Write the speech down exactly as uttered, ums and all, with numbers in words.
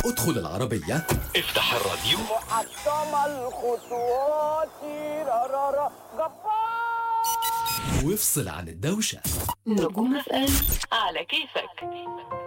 ادخل العربية، افتح الراديو، محطم الخطوات رارارا جبار، وافصل عن الدوشة. نجوم اف ام على كيفك.